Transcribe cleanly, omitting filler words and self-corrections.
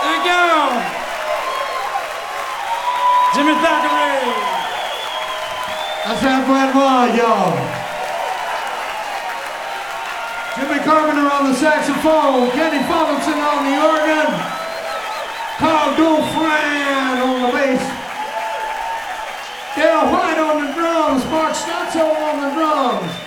Thank you. Jimmy Thackeray. That's that buen boy, y'all. Jimmy Carpenter on the saxophone, Kenny Fullerton on the organ, Carl Dufresne on the bass, Dale White on the drums, Mark Stutzel on the drums.